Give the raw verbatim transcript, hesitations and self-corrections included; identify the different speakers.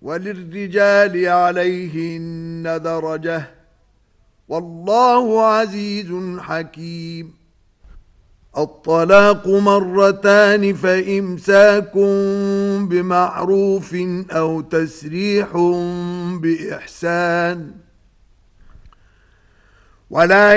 Speaker 1: وللرجال عليهن درجة والله عزيز حكيم. الطلاق مرتان فإمساك بمعروف أو تسريح بإحسان ولا